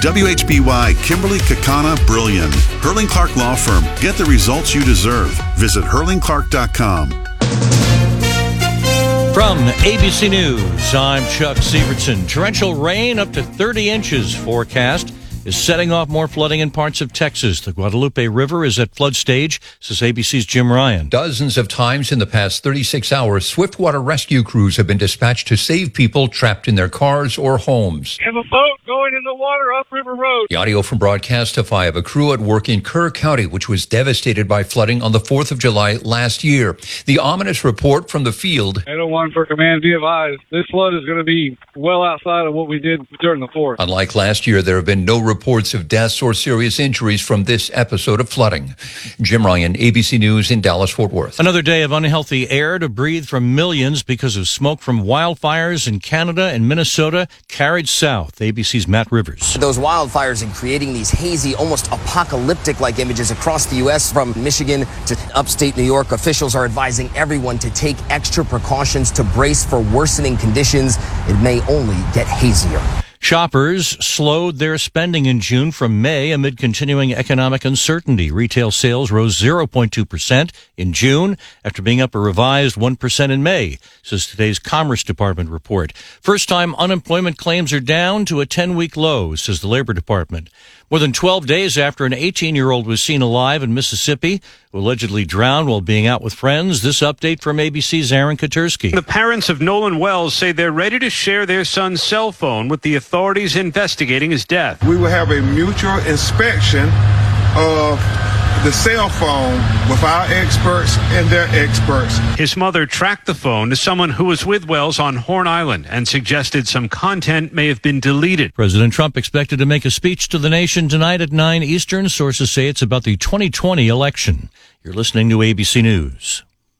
WHBY Kimberly Kakana Brilliant. Hurling Clark Law Firm. Get the results you deserve. Visit hurlingclark.com. From ABC News, I'm Chuck Sievertson. Torrential rain up to 30 inches forecast is setting off more flooding in parts of Texas. The Guadalupe River is at flood stage, says ABC's Jim Ryan. Dozens of times in the past 36 hours, swiftwater rescue crews have been dispatched to save people trapped in their cars or homes. Have a boat going in the water up River Road. The audio from Broadcastify of a crew at work in Kerr County, which was devastated by flooding on the 4th of July last year. The ominous report from the field. 801 for command, be advised. This flood is going to be well outside of what we did during the 4th. Unlike last year, there have been no reports of deaths or serious injuries from this episode of flooding. Jim Ryan, ABC News in Dallas-Fort Worth. Another day of unhealthy air to breathe from millions because of smoke from wildfires in Canada and Minnesota carried south. ABC's Matt Rivers. Those wildfires are creating these hazy, almost apocalyptic-like images across the U.S. from Michigan to upstate New York. Officials are advising everyone to take extra precautions to brace for worsening conditions. It may only get hazier. Shoppers slowed their spending in June from May amid continuing economic uncertainty. Retail sales rose 0.2% in June after being up a revised 1% in May, says today's Commerce Department report. First-time unemployment claims are down to a 10-week low, says the Labor Department. More than 12 days after an 18-year-old was seen alive in Mississippi, who allegedly drowned while being out with friends. This update from ABC's Aaron Katursky. The parents of Nolan Wells say they're ready to share their son's cell phone with the authorities investigating his death. We will have a mutual inspection of the cell phone with our experts and their experts. His mother tracked the phone to someone who was with Wells on Horn Island and suggested some content may have been deleted. President Trump expected to make a speech to the nation tonight at 9 Eastern. Sources say it's about the 2020 election. You're listening to ABC News.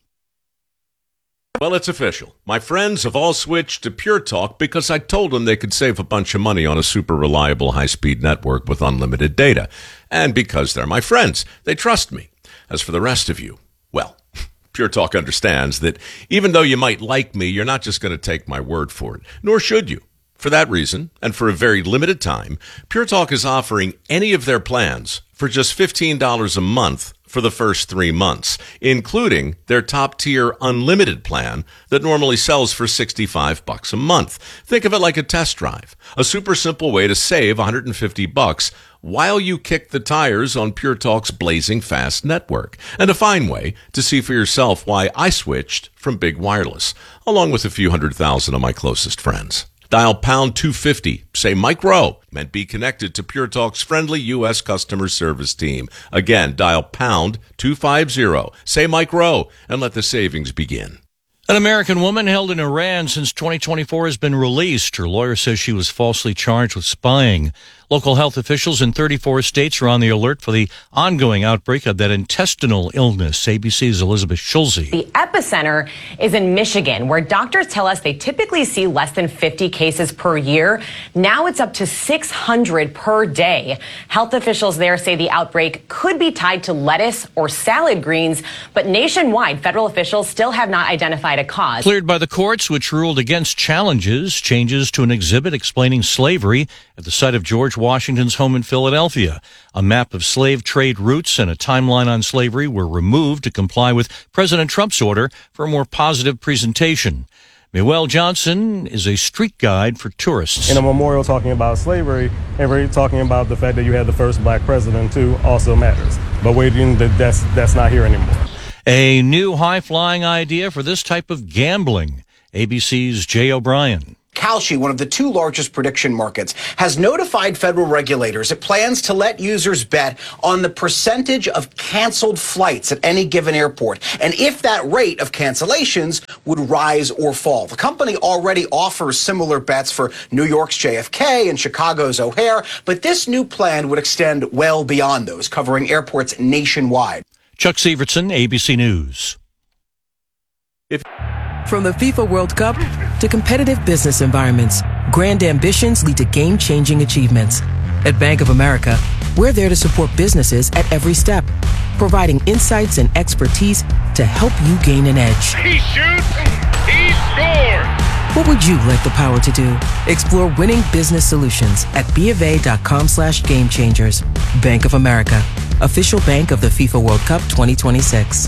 Well, it's official. My friends have all switched to Pure Talk because I told them they could save a bunch of money on a super reliable high-speed network with unlimited data. And because they're my friends, they trust me. As for the rest of you, well, Pure Talk understands that even though you might like me, you're not just going to take my word for it, nor should you. For that reason, and for a very limited time, Pure Talk is offering any of their plans for just $15 a month for the first 3 months, including their top-tier unlimited plan that normally sells for $65 a month. Think of it like a test drive, a super simple way to save $150 while you kick the tires on Pure Talk's blazing fast network, and a fine way to see for yourself why I switched from Big Wireless, along with a few 100,000 of my closest friends. Dial pound 250, say Mike Rowe, and be connected to Pure Talk's friendly U.S. customer service team. Again, dial pound 250, say Mike Rowe, and let the savings begin. An American woman held in Iran since 2024 has been released. Her lawyer says she was falsely charged with spying. Local health officials in 34 states are on the alert for the ongoing outbreak of that intestinal illness. ABC's Elizabeth Schulze. The epicenter is in Michigan, where doctors tell us they typically see less than 50 cases per year. Now it's up to 600 per day. Health officials there say the outbreak could be tied to lettuce or salad greens, but nationwide, federal officials still have not identified a cause. Cleared by the courts, which ruled against changes to an exhibit explaining slavery at the site of George Washington's home in Philadelphia. A map of slave trade routes and a timeline on slavery were removed to comply with President Trump's order for a more positive presentation. Miguel Johnson is a street guide for tourists. In a memorial talking about slavery, and we're talking about the fact that you had the first black president too also matters. But that's not here anymore. A new high-flying idea for this type of gambling. ABC's Jay O'Brien. Kalshi, one of the two largest prediction markets, has notified federal regulators it plans to let users bet on the percentage of canceled flights at any given airport, and if that rate of cancellations would rise or fall. The company already offers similar bets for New York's JFK and Chicago's O'Hare, but this new plan would extend well beyond those, covering airports nationwide. Chuck Sievertson, ABC News. From the FIFA World Cup to competitive business environments, grand ambitions lead to game-changing achievements. At Bank of America, we're there to support businesses at every step, providing insights and expertise to help you gain an edge. He shoots, he scores! What would you like the power to do? Explore winning business solutions at BofA.com/gamechangers. Bank of America, official bank of the FIFA World Cup 2026.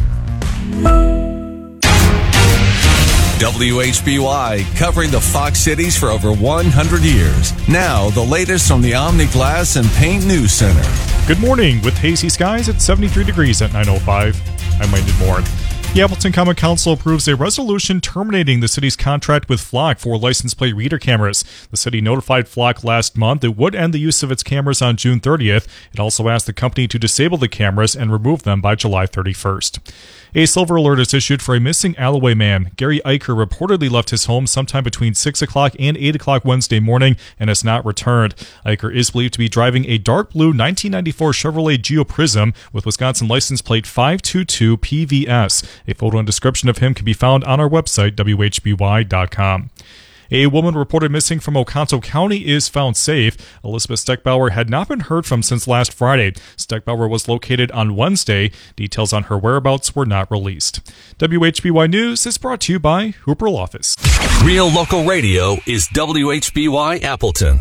WHBY, covering the Fox cities for over 100 years. Now, the latest from the Omni Glass and Paint News Center. Good morning. With hazy skies at 73 degrees at 9:05. I'm Landon Moore. The Appleton Common Council approves a resolution terminating the city's contract with Flock for license plate reader cameras. The city notified Flock last month it would end the use of its cameras on June 30th. It also asked the company to disable the cameras and remove them by July 31st. A silver alert is issued for a missing Alloway man. Gary Eicher reportedly left his home sometime between 6 o'clock and 8 o'clock Wednesday morning and has not returned. Eicher is believed to be driving a dark blue 1994 Chevrolet Geo Prism with Wisconsin license plate 522 PVS. A photo and description of him can be found on our website, WHBY.com. A woman reported missing from Oconto County is found safe. Elizabeth Steckbauer had not been heard from since last Friday. Steckbauer was located on Wednesday. Details on her whereabouts were not released. WHBY News is brought to you by Hooper Law Office. Real local radio is WHBY Appleton.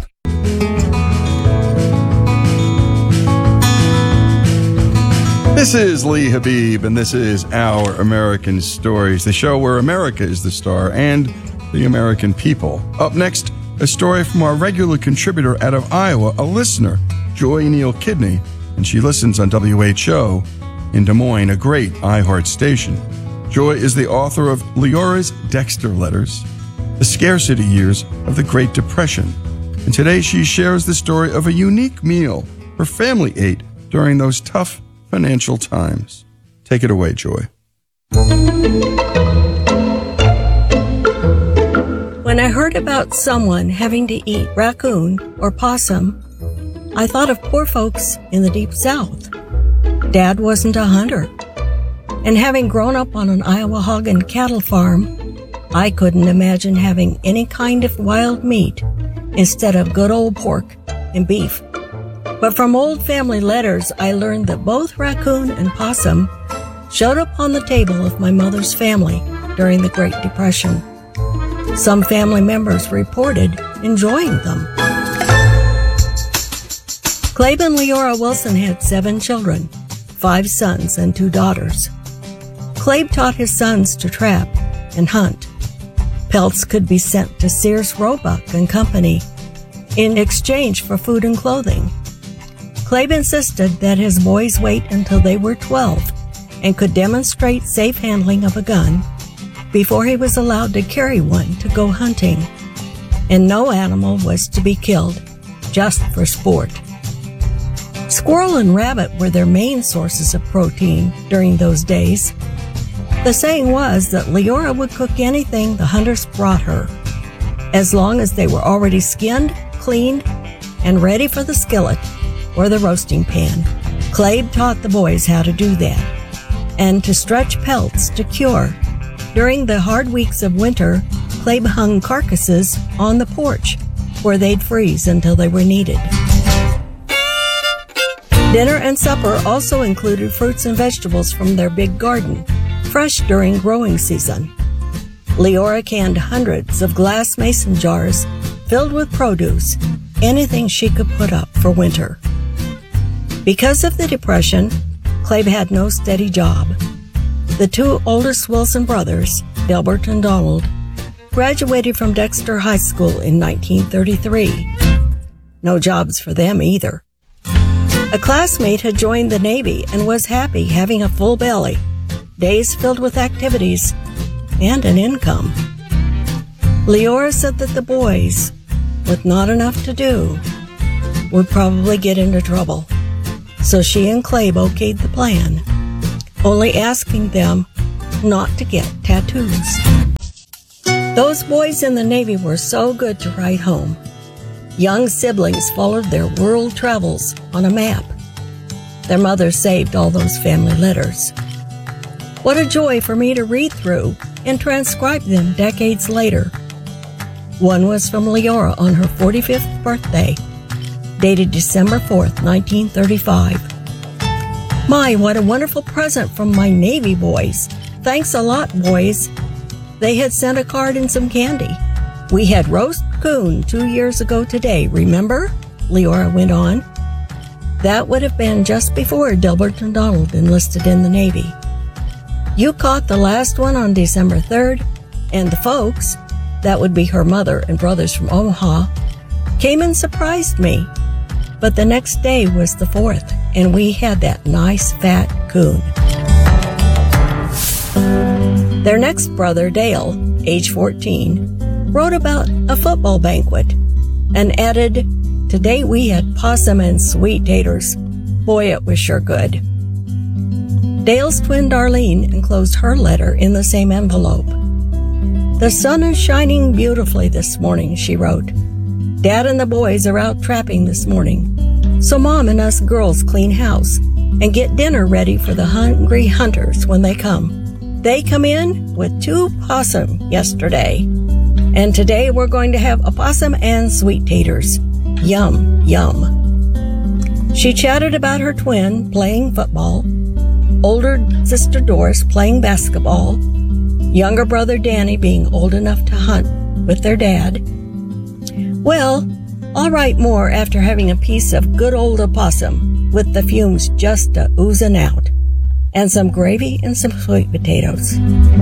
This is Lee Habib, and this is Our American Stories, the show where America is the star and the American people. Up next, a story from our regular contributor out of Iowa, a listener, Joy Neal Kidney, and she listens on WHO in Des Moines, a great iHeart station. Joy is the author of Leora's Dexter Letters, The Scarcity Years of the Great Depression. And today she shares the story of a unique meal her family ate during those tough financial times. Take it away, Joy. When I heard about someone having to eat raccoon or possum, I thought of poor folks in the Deep South. Dad wasn't a hunter, and having grown up on an Iowa hog and cattle farm, I couldn't imagine having any kind of wild meat instead of good old pork and beef. But from old family letters, I learned that both raccoon and possum showed up on the table of my mother's family during the Great Depression. Some family members reported enjoying them. Clabe and Leora Wilson had 7 children, 5 sons and 2 daughters. Clabe taught his sons to trap and hunt. Pelts could be sent to Sears Roebuck and Company in exchange for food and clothing. Clabe insisted that his boys wait until they were 12 and could demonstrate safe handling of a gun before he was allowed to carry one to go hunting. And no animal was to be killed, just for sport. Squirrel and rabbit were their main sources of protein during those days. The saying was that Leora would cook anything the hunters brought her, as long as they were already skinned, cleaned, and ready for the skillet or the roasting pan. Clabe taught the boys how to do that, and to stretch pelts to cure. During the hard weeks of winter, Clabe hung carcasses on the porch where they'd freeze until they were needed. Dinner and supper also included fruits and vegetables from their big garden, fresh during growing season. Leora canned hundreds of glass mason jars filled with produce, anything she could put up for winter. Because of the Depression, Clabe had no steady job. The 2 oldest Wilson brothers, Delbert and Donald, graduated from Dexter High School in 1933. No jobs for them either. A classmate had joined the Navy and was happy having a full belly, days filled with activities, and an income. Leora said that the boys, with not enough to do, would probably get into trouble. So she and Clabe okayed the plan, only asking them not to get tattoos. Those boys in the Navy were so good to write home. Young siblings followed their world travels on a map. Their mother saved all those family letters. What a joy for me to read through and transcribe them decades later. One was from Leora on her 45th birthday, dated December 4th, 1935. My, what a wonderful present from my Navy boys. Thanks a lot, boys. They had sent a card and some candy. We had roast coon 2 years ago today, remember? Leora went on. That would have been just before Delbert and Donald enlisted in the Navy. You caught the last one on December 3rd, and the folks, that would be her mother and brothers from Omaha, came and surprised me. But the next day was the 4th, and we had that nice fat coon. Their next brother, Dale, age 14, wrote about a football banquet and added, "Today we had possum and sweet taters. Boy, it was sure good." Dale's twin Darlene enclosed her letter in the same envelope. "The sun is shining beautifully this morning," she wrote. "Dad and the boys are out trapping this morning, so Mom and us girls clean house and get dinner ready for the hungry hunters when they come. They come in with 2 possum yesterday, and today we're going to have a possum and sweet taters. Yum, yum." She chatted about her twin playing football, older sister Doris playing basketball, younger brother Danny being old enough to hunt with their dad. "Well, I'll write more after having a piece of good old opossum with the fumes just oozing out, and some gravy and some sweet potatoes."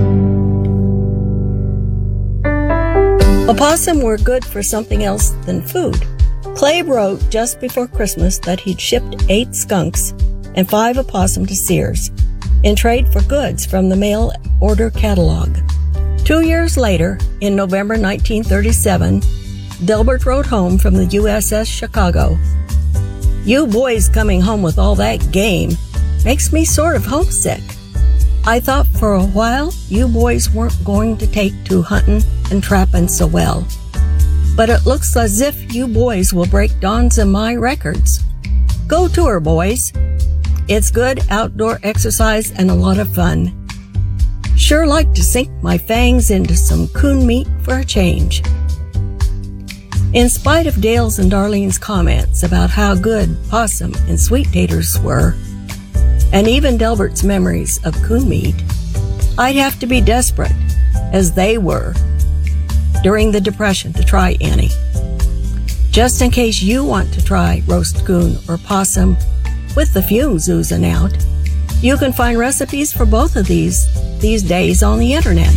Opossum were good for something else than food. Clay wrote just before Christmas that he'd shipped 8 skunks and 5 opossum to Sears in trade for goods from the mail order catalog. 2 years later, in November 1937, Delbert wrote home from the USS Chicago, "You boys coming home with all that game makes me sort of homesick. I thought for a while you boys weren't going to take to hunting and trapping so well. But it looks as if you boys will break Don's and my records. Go to her, boys. It's good outdoor exercise and a lot of fun. Sure like to sink my fangs into some coon meat for a change." In spite of Dale's and Darlene's comments about how good possum and sweet taters were, and even Delbert's memories of coon meat, I'd have to be desperate, as they were, during the Depression to try any. Just in case you want to try roast coon or possum with the fumes oozing out, you can find recipes for both of these days on the internet.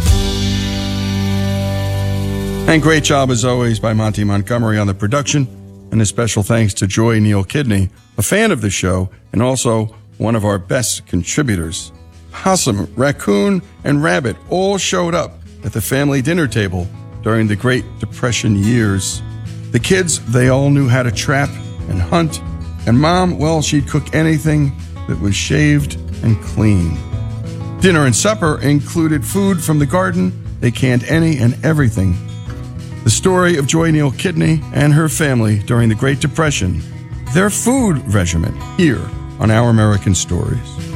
And great job, as always, by Monty Montgomery on the production. And a special thanks to Joy Neal Kidney, a fan of the show and also one of our best contributors. Possum, raccoon, and rabbit all showed up at the family dinner table during the Great Depression years. The kids, they all knew how to trap and hunt. And Mom, well, she'd cook anything that was shaved and clean. Dinner and supper included food from the garden. They canned any and everything. The story of Joy Neal Kidney and her family during the Great Depression, their food regimen, here on Our American Stories.